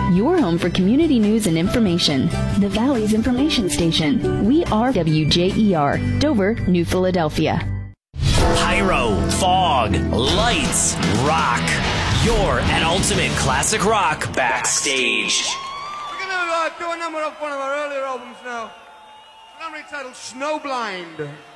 your home for community news and information. The Valley's information station. We are WJER, Dover, New Philadelphia. Pyro, fog, lights, rock. You're at Ultimate Classic Rock Backstage. We're going to do a number off one of our earlier albums now. It's entitled Snowblind.